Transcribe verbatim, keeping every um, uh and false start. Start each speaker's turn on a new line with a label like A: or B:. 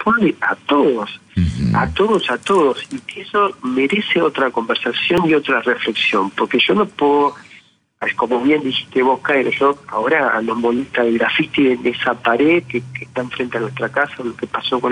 A: jode a todos,
B: Uh-huh.
A: a todos, a todos, y que eso merece otra conversación y otra reflexión, porque yo no puedo, como bien dijiste vos, Cairo, yo ahora a los molesta el grafiti en esa pared que, que está enfrente a nuestra casa, lo que pasó con